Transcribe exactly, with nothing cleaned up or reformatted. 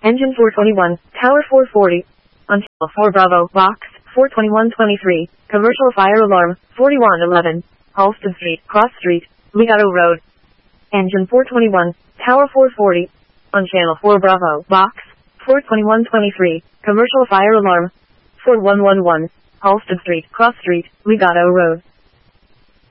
Engine four twenty-one, Tower four forty. On channel four Bravo, box, four twenty-one twenty-three, commercial fire alarm, forty-one eleven, Halsted Street, Cross Street, Legato Road. Engine four twenty-one, Tower four forty. On channel four Bravo, box, four twenty-one twenty-three, commercial fire alarm, four one one one, Halsted Street, Cross Street, Legato Road.